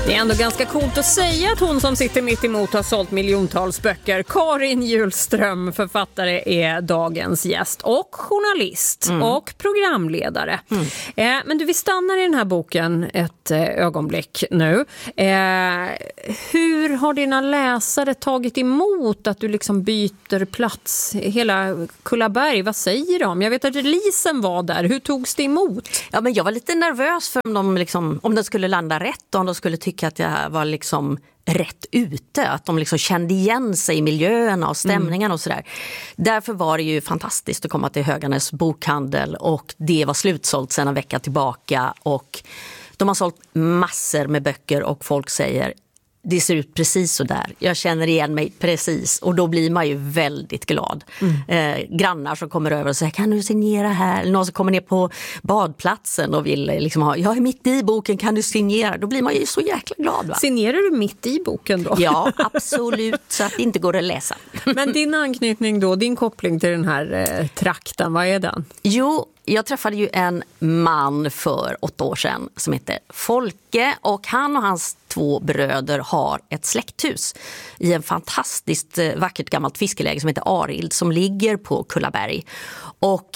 Det är ändå ganska coolt att säga att hon som sitter mitt emot har sålt miljontals böcker. Karin Hjulström, författare, är dagens gäst och journalist och programledare. Men du, vi stannar i den här boken ett ögonblick nu. Hur har dina läsare tagit emot att du liksom byter plats? Hela Kullaberg, vad säger de? Jag vet att releasen var där. Hur togs det emot? Ja, men jag var lite nervös för om de skulle landa rätt och om de skulle tycka att jag var liksom rätt ute, att de liksom kände igen sig i miljöerna och stämningarna och sådär. Därför var det ju fantastiskt att komma till Höganäs bokhandel och det var slutsålt sedan en vecka tillbaka och de har sålt massor med böcker och folk säger det ser ut precis så där. Jag känner igen mig precis. Och då blir man ju väldigt glad. Grannar som kommer över och säger, kan du signera här? Någon som kommer ner på badplatsen och vill liksom ha, jag är mitt i boken, kan du signera? Då blir man ju så jäkla glad, va? Signerar du mitt i boken då? Ja, absolut. Så att det inte går att läsa. Men din anknytning då, din koppling till den här trakten, vad är den? Jo, jag träffade ju en man för 8 år sedan som heter Folke och han och hans 2 bröder har ett släkthus i en fantastiskt vackert gammalt fiskeläge som heter Arild som ligger på Kullaberg. Och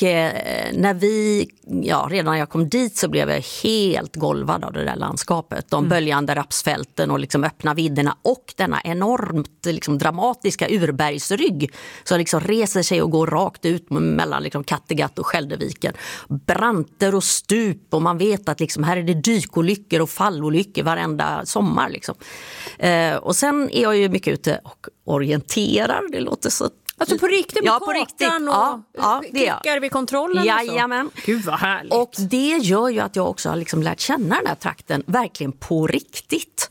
redan när jag kom dit så blev jag helt golvad av det där landskapet. De böljande rapsfälten och liksom öppna vidderna och denna enormt liksom dramatiska urbergsrygg som liksom reser sig och går rakt ut mellan liksom Kattegatt och Skälderviken. Branter och stup och man vet att liksom här är det dykolyckor och fallolyckor varenda sommar. Liksom. Och sen är jag ju mycket ute och orienterar, det låter så. Alltså på riktigt med på riktigt. Och klickar vid kontrollen? Jajamän. Gud vad härligt. Och det gör ju att jag också har liksom lärt känna den här trakten verkligen på riktigt.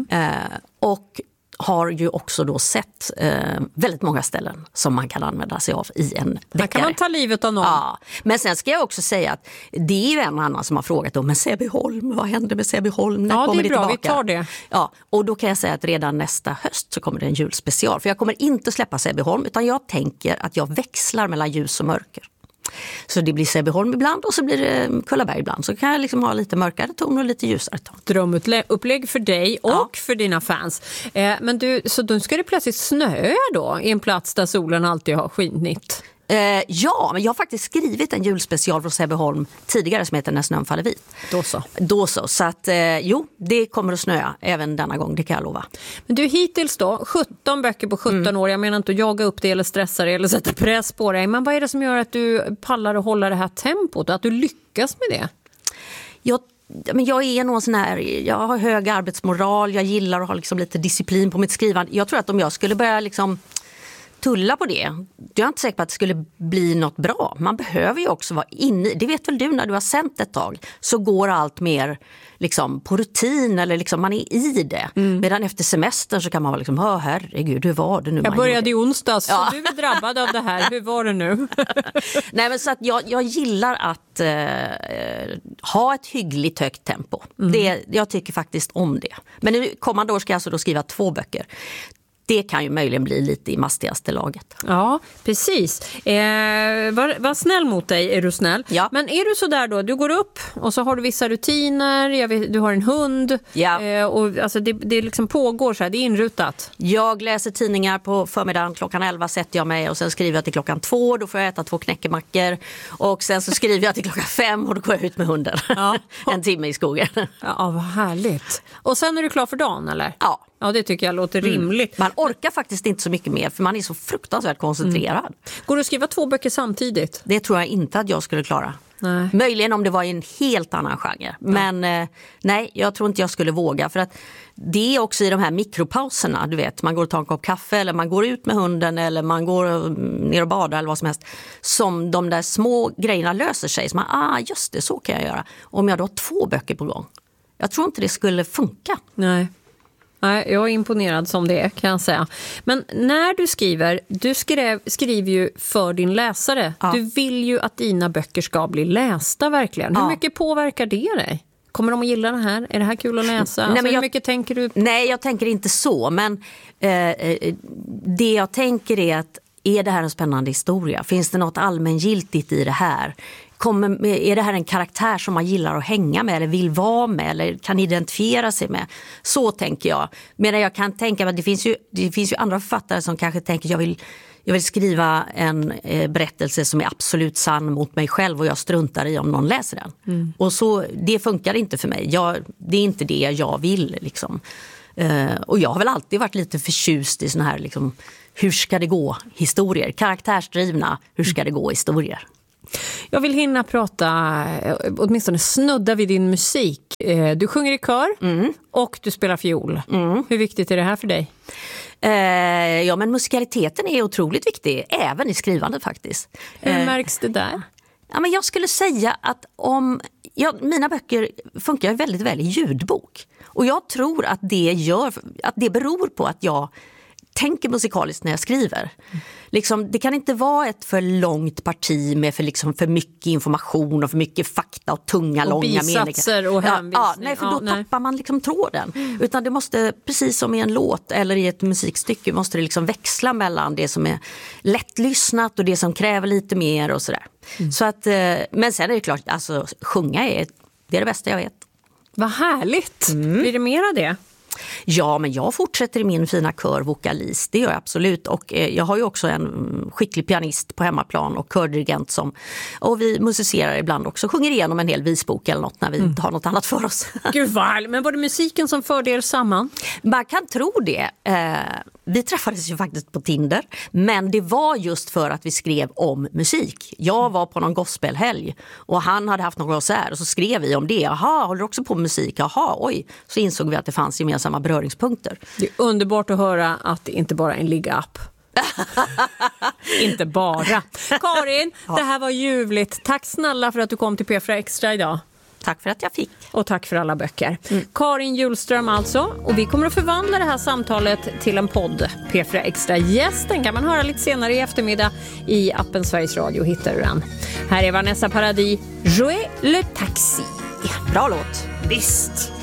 Och har ju också då sett väldigt många ställen som man kan använda sig av i en deckare. Här kan man ta livet av någon. Ja, men sen ska jag också säga att det är ju en annan som har frågat om Säbyholm, vad händer med Säbyholm? När kommer det är bra, tillbaka? vi tar det. Ja, och då kan jag säga att redan nästa höst så kommer det en julspecial. För jag kommer inte släppa Säbyholm utan jag tänker att jag växlar mellan ljus och mörker. Så det blir Säbyholm ibland och så blir det Kullaberg ibland. Så kan jag liksom ha lite mörkare ton och lite ljusare ton. Drömupplägg för dig och för dina fans. Men så då ska det plötsligt snöa då i en plats där solen alltid har skinit. Ja, men jag har faktiskt skrivit en julspecial från Säbyholm tidigare som heter När snön faller vit. Då så. Så att det kommer att snöa även denna gång, det kan jag lova. Men du, hittills då, 17 böcker på 17 år. Jag menar inte att jaga upp det eller stressa dig eller sätta press på dig. Men vad är det som gör att du pallar att hålla det här tempot och att du lyckas med det? Jag är någon sån här, jag har hög arbetsmoral, jag gillar att ha liksom lite disciplin på mitt skrivande. Jag tror att om jag skulle börja liksom tulla på det, jag är inte säker på att det skulle bli något bra. Man behöver ju också vara inne, det vet väl du när du har sänt ett tag, så går allt mer liksom på rutin eller liksom man är i det. Medan efter semestern så kan man vara liksom, herregud, hur var det nu? Jag började i onsdags, så du är drabbad av det här. Hur var det nu? Nej, men så att jag gillar att ha ett hyggligt högt tempo. Jag tycker faktiskt om det. Men nu kommande år ska jag alltså då skriva 2 böcker. Det kan ju möjligen bli lite i mastigaste laget. Ja, precis. Var snäll mot dig, är du snäll. Ja. Men är du så där då, du går upp och så har du vissa rutiner, du har en hund. Ja. Och alltså det liksom pågår så här, det är inrutat. Jag läser tidningar på förmiddagen, klockan 11 sätter jag mig och sen skriver jag till klockan 2, då får jag äta 2 knäckemackor. Och sen så skriver jag till klockan 5 och då går jag ut med hunden. Ja. En timme i skogen. Ja, vad härligt. Och sen är du klar för dagen, eller? Ja. Ja, det tycker jag låter rimligt. Man orkar faktiskt inte så mycket mer för man är så fruktansvärt koncentrerad. Går du att skriva 2 böcker samtidigt? Det tror jag inte att jag skulle klara. Nej. Möjligen om det var i en helt annan genre. Men nej, jag tror inte jag skulle våga. För att det är också i de här mikropauserna, du vet. Man går och tar en kopp kaffe eller man går ut med hunden eller man går ner och badar eller vad som helst. Som de där små grejerna löser sig. Så man, just det, så kan jag göra. Om jag då har 2 böcker på gång. Jag tror inte det skulle funka. Nej. Nej, jag är imponerad som det är, kan jag säga. Men när du skriver, skriver ju för din läsare. Ja. Du vill ju att dina böcker ska bli lästa verkligen. Hur mycket påverkar det dig? Kommer de att gilla det här? Är det här kul att läsa? Nej, men hur mycket tänker du? Nej, jag tänker inte så. Men det jag tänker är att är det här en spännande historia? Finns det något allmängiltigt i det här? är det här en karaktär som man gillar att hänga med eller vill vara med eller kan identifiera sig med? Så tänker jag. Medan jag kan tänka att det finns ju andra författare som kanske tänker jag vill skriva en berättelse som är absolut sann mot mig själv och jag struntar i om någon läser den. Och så, det funkar inte för mig. Det är inte det jag vill liksom. Och jag har väl alltid varit lite förtjust i såna här liksom, hur ska det gå historier, karaktärsdrivna hur ska det gå historier. Jag vill hinna prata, åtminstone snudda vid din musik. Du sjunger i kör och du spelar fiol. Hur viktigt är det här för dig? Ja, men musikaliteten är otroligt viktig, även i skrivandet faktiskt. Hur märks det där? Ja, men jag skulle säga att mina böcker funkar väldigt väl i ljudbok. Och jag tror att det beror på att jag tänker musikaliskt när jag skriver. Liksom, det kan inte vara ett för långt parti med för mycket information och för mycket fakta och tunga, långa meningar. Och bisatser och hänvisningar. För då tappar man liksom tråden. Utan det måste, precis som i en låt eller i ett musikstycke, måste det liksom växla mellan det som är lättlyssnat och det som kräver lite mer och sådär. Så att, men sen är det klart, alltså sjunga det är det bästa jag vet. Vad härligt! Blir det mer av det? Ja, men jag fortsätter i min fina kör vokalist, det gör jag absolut. Och jag har ju också en skicklig pianist på hemmaplan och kördirigent och vi musicerar ibland också, sjunger igenom en hel visbok eller något när vi inte har något annat för oss. Gud vad härligt. Men var det musiken som förde er samman? Man kan tro det. Vi träffades ju faktiskt på Tinder, men det var just för att vi skrev om musik. Jag var på någon gospelhelg och han hade haft någon konsert och så skrev vi om det. Jaha, håller du också på musik? Jaha, oj. Så insåg vi att det fanns gemensamma beröringspunkter. Det är underbart att höra att det inte bara är en ligga-app. Inte bara. Karin, det här var ljuvligt. Tack snälla för att du kom till P4 Extra idag. Tack för att jag fick. Och tack för alla böcker. Karin Hjulström alltså. Och vi kommer att förvandla det här samtalet till en podd. P4 Extra gästen kan man höra lite senare i eftermiddag. I appen Sveriges Radio hittar du den. Här är Vanessa Paradis, Jouer le taxi. Bra låt. Visst.